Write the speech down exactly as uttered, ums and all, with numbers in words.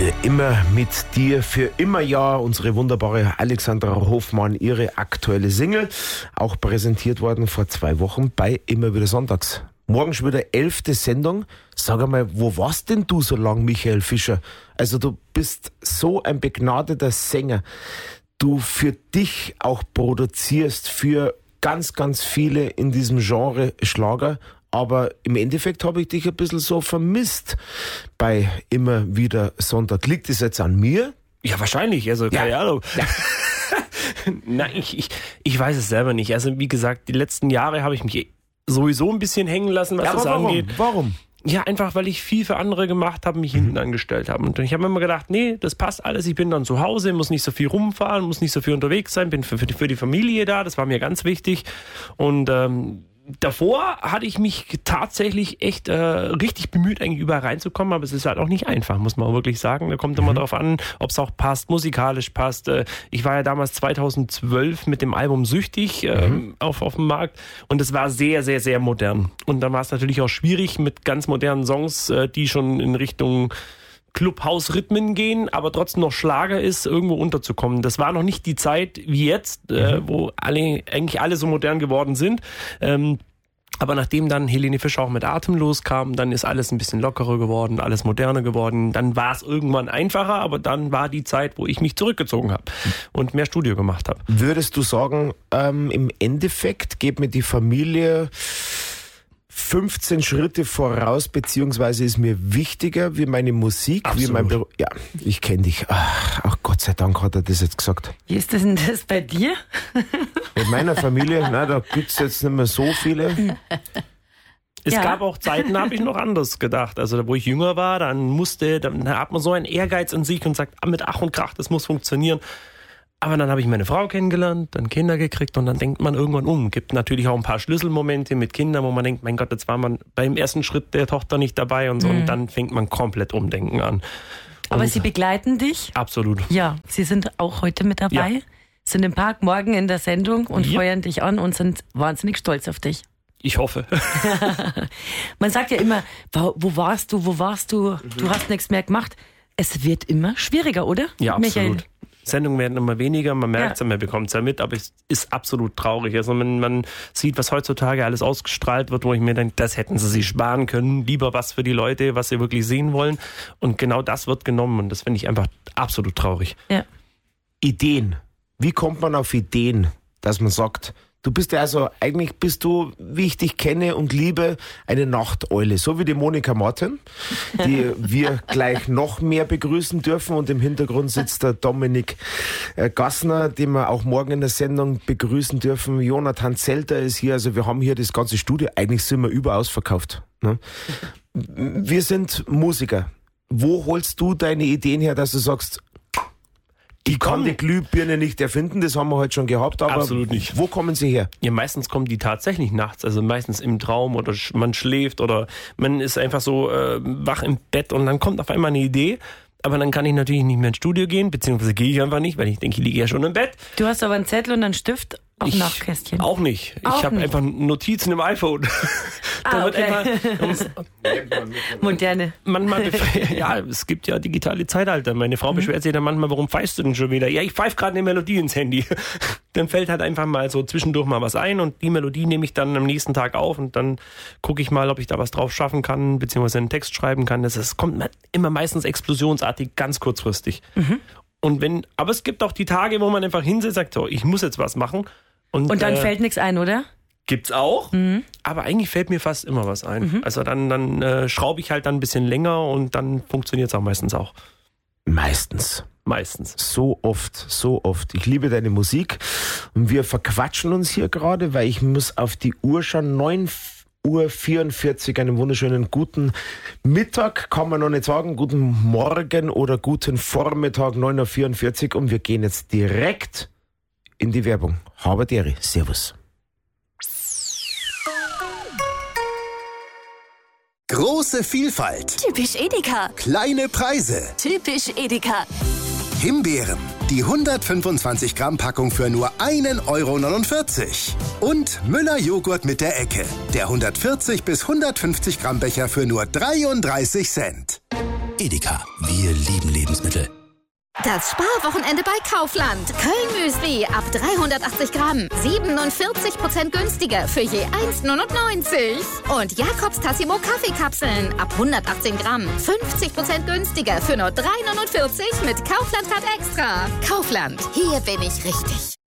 Für immer mit dir, für immer ja, unsere wunderbare Alexandra Hofmann, ihre aktuelle Single, auch präsentiert worden vor zwei Wochen bei Immer wieder Sonntags. Morgen schon wieder elfte Sendung. Sag einmal, wo warst denn du so lang, Michael Fischer? Also du bist so ein begnadeter Sänger. Du für dich auch produzierst, für ganz, ganz viele in diesem Genre Schlager. Aber im Endeffekt habe ich dich ein bisschen so vermisst bei Immer wieder Sonntag. Liegt es jetzt an mir? Ja, wahrscheinlich. Also, keine Ja. Ahnung. Ja. Nein, ich, ich, ich weiß es selber nicht. Also, wie gesagt, die letzten Jahre habe ich mich sowieso ein bisschen hängen lassen, was Ja, das aber warum? angeht. Warum? Ja, einfach, weil ich viel für andere gemacht habe, mich hinten angestellt habe. Und ich habe immer gedacht, nee, das passt alles. Ich bin dann zu Hause, muss nicht so viel rumfahren, muss nicht so viel unterwegs sein, bin für, für, die, für die Familie da. Das war mir ganz wichtig. Und ähm, davor hatte ich mich tatsächlich echt äh, richtig bemüht, eigentlich überall reinzukommen, aber es ist halt auch nicht einfach, muss man auch wirklich sagen. Da kommt immer mhm. darauf an, ob es auch passt, musikalisch passt. Äh, ich war ja damals zweitausendzwölf mit dem Album Süchtig äh, mhm. auf, auf dem Markt und es war sehr, sehr, sehr modern. Und dann war es natürlich auch schwierig mit ganz modernen Songs, äh, die schon in Richtung Clubhouse-Rhythmen gehen, aber trotzdem noch Schlager ist, irgendwo unterzukommen. Das war noch nicht die Zeit wie jetzt, mhm. äh, wo alle eigentlich alle so modern geworden sind. Ähm, aber nachdem dann Helene Fischer auch mit Atemlos kam, dann ist alles ein bisschen lockerer geworden, alles moderner geworden. Dann war es irgendwann einfacher, aber dann war die Zeit, wo ich mich zurückgezogen habe und mehr Studio gemacht habe. Würdest du sagen, ähm, im Endeffekt geht mir die Familie fünfzehn Schritte voraus, beziehungsweise ist mir wichtiger wie meine Musik, Absolut. wie mein Beruf. Ja, ich kenne dich. Ach, ach, Gott sei Dank hat er das jetzt gesagt. Wie ist das denn das bei dir? Mit meiner Familie, na, da gibt's jetzt nicht mehr so viele. Es Ja. gab auch Zeiten, da habe ich noch anders gedacht. Also wo ich jünger war, dann musste, dann hat man so einen Ehrgeiz in sich und sagt, ah, mit Ach und Krach, das muss funktionieren. Aber dann habe ich meine Frau kennengelernt, dann Kinder gekriegt und dann denkt man irgendwann um. Gibt natürlich auch ein paar Schlüsselmomente mit Kindern, wo man denkt, mein Gott, jetzt war man beim ersten Schritt der Tochter nicht dabei und so. Mhm. Und dann fängt man komplett umdenken an. Aber und sie begleiten dich? Absolut. Ja, sie sind auch heute mit dabei, Ja. sind im Park morgen in der Sendung und Ja. feuern dich an und sind wahnsinnig stolz auf dich. Ich hoffe. Man sagt ja immer, wo, wo warst du, wo warst du, du hast nichts mehr gemacht. Es wird immer schwieriger, oder? Ja, Michael? absolut. Sendungen werden immer weniger, man merkt es ja, Ja. man bekommt es ja mit, aber es ist absolut traurig. Also man, man sieht, was heutzutage alles ausgestrahlt wird, wo ich mir denke, das hätten sie sich sparen können. Lieber was für die Leute, was sie wirklich sehen wollen. Und genau das wird genommen und das finde ich einfach absolut traurig. Ja. Ideen. Wie kommt man auf Ideen, dass man sagt, du bist ja also, eigentlich bist du, wie ich dich kenne und liebe, eine Nachteule. So wie die Monika Martin, die wir gleich noch mehr begrüßen dürfen. Und im Hintergrund sitzt der Dominik äh, Gassner, den wir auch morgen in der Sendung begrüßen dürfen. Jonathan Zelter ist hier. Also wir haben hier das ganze Studio. Eigentlich sind wir überaus verkauft. Ne? Wir sind Musiker. Wo holst du deine Ideen her, dass du sagst, ich kann die Glühbirne nicht erfinden, das haben wir heute schon gehabt, aber Absolut nicht. Wo kommen sie her? Ja, meistens kommen die tatsächlich nachts, also meistens im Traum oder sch- man schläft oder man ist einfach so äh, wach im Bett und dann kommt auf einmal eine Idee. Aber dann kann ich natürlich nicht mehr ins Studio gehen, beziehungsweise gehe ich einfach nicht, weil ich denke, ich liege ja schon im Bett. Du hast aber einen Zettel und einen Stift auf dem Ich Nachtkästchen. Auch nicht. Auch ich habe nicht. einfach Notizen im iPhone. Ah, da wird okay. einfach, Moderne. manchmal, bef- ja, es gibt ja digitale Zeitalter. Meine Frau beschwert sich dann manchmal, warum pfeifst du denn schon wieder? Ja, ich pfeife gerade eine Melodie ins Handy. Dann fällt halt einfach mal so zwischendurch mal was ein und die Melodie nehme ich dann am nächsten Tag auf und dann gucke ich mal, ob ich da was drauf schaffen kann, beziehungsweise einen Text schreiben kann. Das ist, kommt immer meistens explosionsartig, ganz kurzfristig. Mhm. Und wenn, aber es gibt auch die Tage, wo man einfach hinsetzt und sagt, so, ich muss jetzt was machen. Und, Und dann äh, fällt nichts ein, oder? Gibt's auch, Mhm. aber eigentlich fällt mir fast immer was ein. Also dann, dann äh, schraube ich halt dann ein bisschen länger und dann funktioniert es auch meistens auch. Meistens. Meistens. So oft, so oft. Ich liebe deine Musik und wir verquatschen uns hier gerade, weil ich muss auf die Uhr schauen. neun Uhr vierundvierzig, einen wunderschönen guten Mittag, kann man noch nicht sagen, guten Morgen oder guten Vormittag, neun Uhr vierundvierzig und wir gehen jetzt direkt in die Werbung. Habe Dere, servus. Große Vielfalt, Typisch Edeka. kleine Preise, Typisch Edeka. Himbeeren, die hundertfünfundzwanzig Gramm Packung für nur einen Euro neunundvierzig. Und Müller Joghurt mit der Ecke, der hundertvierzig bis hundertfünfzig Gramm Becher für nur dreiunddreißig Cent. Edeka, wir lieben Lebensmittel. Das Sparwochenende bei Kaufland. Köln-Müsli ab dreihundertachtzig Gramm. siebenundvierzig Prozent günstiger für je eins neunundneunzig. Und Jakobs Tassimo Kaffeekapseln ab hundertachtzehn Gramm. fünfzig Prozent günstiger für nur drei neunundvierzig mit Kaufland Card Extra. Kaufland, hier bin ich richtig.